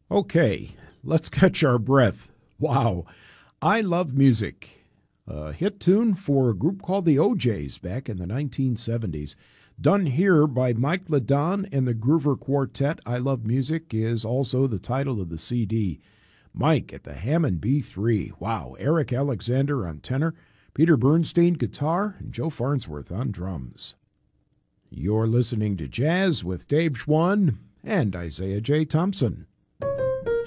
Okay, let's catch our breath. Wow, I Love Music. A hit tune for a group called the O'Jays back in the 1970s. Done here by Mike LeDon and the Groover Quartet. I Love Music is also the title of the CD. Mike at the Hammond B3. Wow, Eric Alexander on tenor, Peter Bernstein guitar, and Joe Farnsworth on drums. You're listening to Jazz with Dave Schwann and Isaiah J. Thompson.